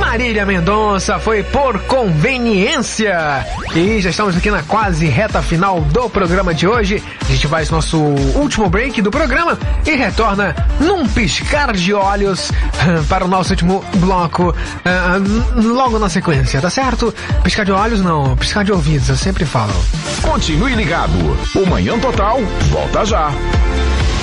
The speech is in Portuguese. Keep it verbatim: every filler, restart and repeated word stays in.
Marília Mendonça, foi Por Conveniência. E já estamos aqui na quase reta final do programa de hoje. A gente faz nosso último break do programa e retorna num piscar de olhos para o nosso último bloco logo na sequência, tá certo? Piscar de olhos não, piscar de ouvidos, eu sempre falo. Continue ligado, o Manhã Total volta já.